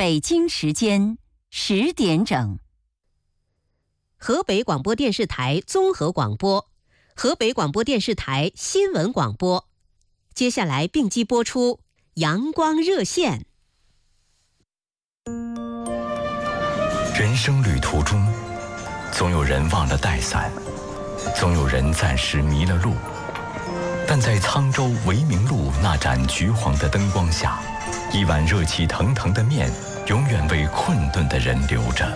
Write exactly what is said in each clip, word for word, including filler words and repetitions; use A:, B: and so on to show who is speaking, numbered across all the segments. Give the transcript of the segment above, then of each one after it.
A: 北京时间十点整。
B: 河北广播电视台综合广播，河北广播电视台新闻广播。接下来并机播出阳光热线。
C: 人生旅途中，总有人忘了带伞，总有人暂时迷了路，但在沧州维明路那盏橘黄的灯光下，一碗热气腾腾的面永远为困顿的人留着。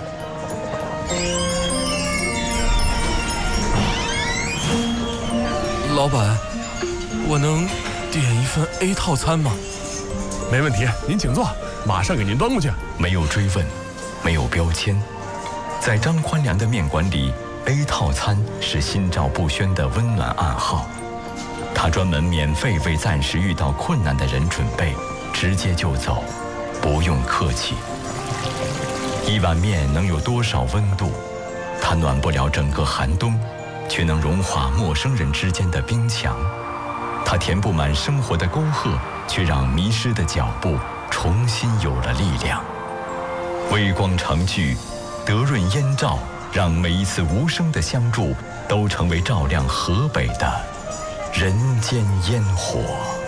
D: 老板，我能点一份 A 套餐吗？
E: 没问题，您请坐，马上给您端过去。
C: 没有追问，没有标签，在张宽良的面馆里， A 套餐是心照不宣的温暖暗号。他专门免费为暂时遇到困难的人准备，直接就走，不用客气。一碗面能有多少温度？它暖不了整个寒冬，却能融化陌生人之间的冰墙。它填不满生活的沟壑，却让迷失的脚步重新有了力量。微光成炬，德润烟照，让每一次无声的相助都成为照亮河北的人间烟火。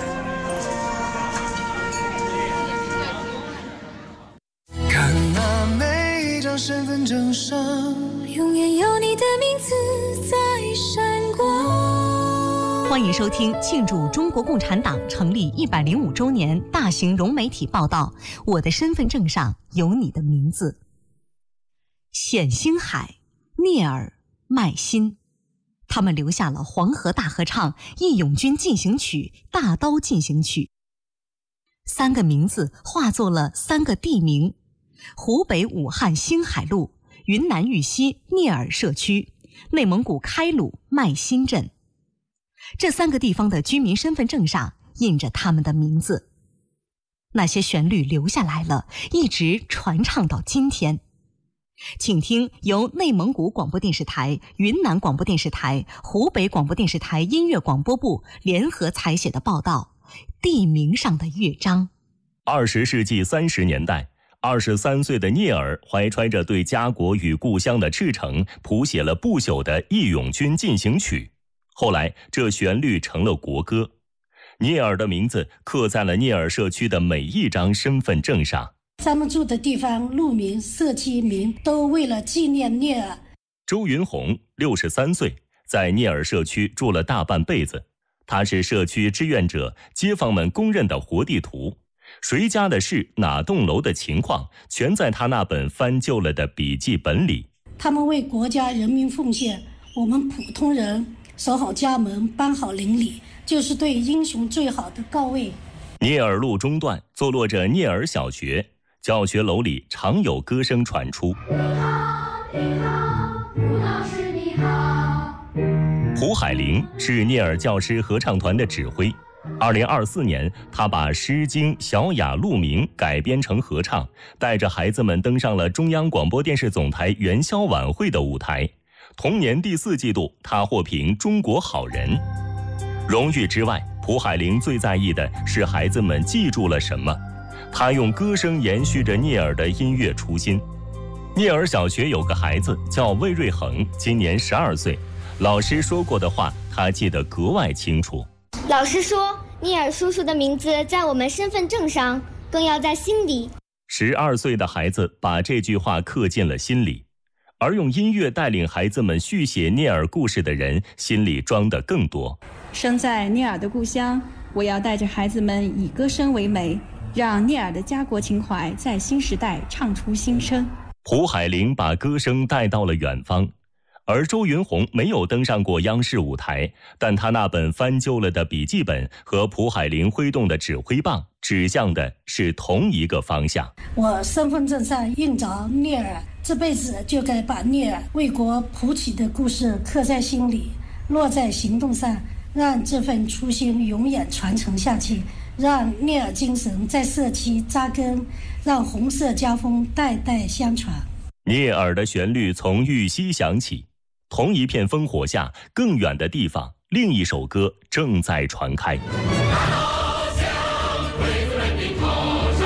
F: 看那每一张身份证上，永远有你的名字在闪光。
G: 欢迎收听庆祝中国共产党成立一百零五周年大型融媒体报道《我的身份证上有你的名字》。冼星海、聂耳、麦辛，他们留下了《黄河大合唱》《义勇军进行曲》《大刀进行曲》，三个名字化作了三个地名：湖北武汉星海路、云南玉溪聂耳社区、内蒙古开鲁麦辛镇。这三个地方的居民身份证上印着他们的名字。那些旋律留下来了，一直传唱到今天。请听由内蒙古广播电视台、云南广播电视台、湖北广播电视台音乐广播部联合采写的报道《地名上的乐章》。
H: 二十世纪三十年代，二十三岁的聂耳怀揣着对家国与故乡的赤诚，谱写了不朽的《义勇军进行曲》。后来，这旋律成了国歌。聂耳的名字刻在了聂耳社区的每一张身份证上。
I: 咱们住的地方路名、社区名都为了纪念聂耳。
H: 周云红六十三岁，在聂耳社区住了大半辈子。他是社区志愿者，街坊们公认的活地图。谁家的事、哪栋楼的情况，全在他那本翻旧了的笔记本里。
I: 他们为国家人民奉献，我们普通人守好家门、搬好邻里，就是对英雄最好的告慰。
H: 聂耳路中段坐落着聂耳小学，教学楼里常有歌声传出。你好，你好，吴老师你好。胡海玲是聂耳教师合唱团的指挥。二零二四年，他把《诗经·小雅·鹿鸣》改编成合唱，带着孩子们登上了中央广播电视总台元宵晚会的舞台。同年第四季度，他获评中国好人。荣誉之外，蒲海玲最在意的是孩子们记住了什么。他用歌声延续着聂耳的音乐初心。聂耳小学有个孩子叫魏瑞恒，今年十二岁。老师说过的话，他记得格外清楚。
J: 老师说，聂耳叔叔的名字在我们身份证上，更要在心里。
H: 十二岁的孩子把这句话刻进了心里，而用音乐带领孩子们续写聂耳故事的人，心里装得更多。
K: 生在聂耳的故乡，我要带着孩子们以歌声为媒，让聂耳的家国情怀在新时代唱出新声。
H: 蒲海玲把歌声带到了远方，而周云红没有登上过央视舞台，但他那本翻旧了的笔记本和蒲海玲挥动的指挥棒指向的是同一个方向。
I: 我身份证上印着聂耳，这辈子就该把聂耳为国谱曲的故事刻在心里，落在行动上，让这份初心永远传承下去，让聂耳精神在社区扎根，让红色家风代代相传。
H: 聂耳的旋律从玉溪响起，同一片烽火下，更远的地方，另一首歌正在传开。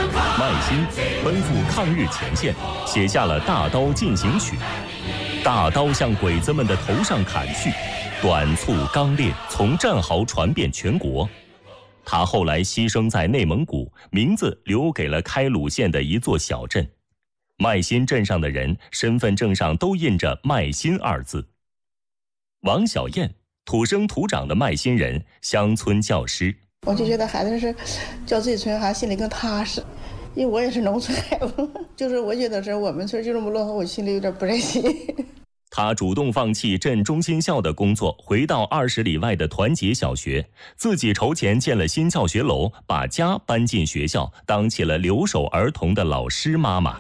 H: 麦辛奔赴抗日前线，写下了《大刀进行曲》。大刀向鬼子们的头上砍去，短促刚烈，从战壕传遍全国。他后来牺牲在内蒙古，名字留给了开鲁县的一座小镇。麦辛镇上的人身份证上都印着麦辛二字。王小燕，土生土长的麦辛人，乡村教师。
L: 我就觉得孩子是教自己村孩子心里更踏实，因为我也是农村孩子，就是我觉得是我们村就这么落后，我心里有点不忍心。
H: 他主动放弃镇中心校的工作，回到二十里外的团结小学，自己筹钱建了新教学楼，把家搬进学校，当起了留守儿童的老师妈妈。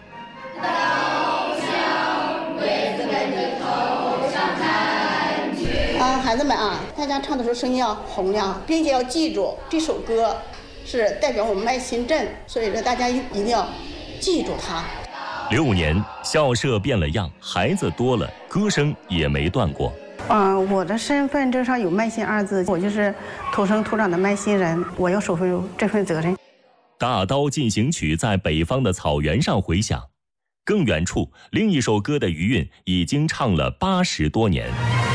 L: 啊，孩子们啊，大家唱的时候声音要洪亮，并且要记住这首歌是代表我们麦辛镇，所以说大家一定要记住它。
H: 六年，校舍变了样，孩子多了，歌声也没断过。
L: 嗯、呃，我的身份证上有麦辛二字，我就是土生土长的麦辛人，我要守护这份责任。
H: 大刀进行曲在北方的草原上回响，更远处，另一首歌的余韵已经唱了八十多年。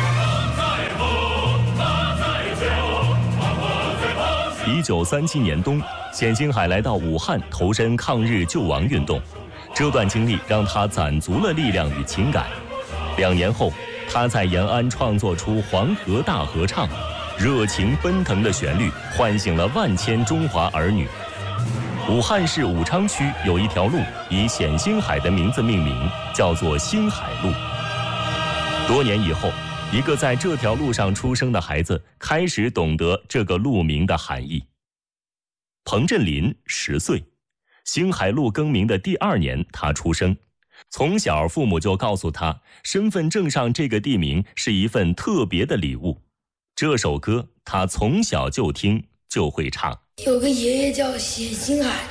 H: 一九三七年冬，冼星海来到武汉投身抗日救亡运动，这段经历让他攒足了力量与情感。两年后，他在延安创作出《黄河大合唱》，热情奔腾的旋律唤醒了万千中华儿女。武汉市武昌区有一条路以冼星海的名字命名，叫做星海路。多年以后，一个在这条路上出生的孩子开始懂得这个路名的含义。彭振林十岁，星海路更名的第二年他出生。从小父母就告诉他，身份证上这个地名是一份特别的礼物。这首歌他从小就听就会唱。
M: 有个爷爷叫冼星海，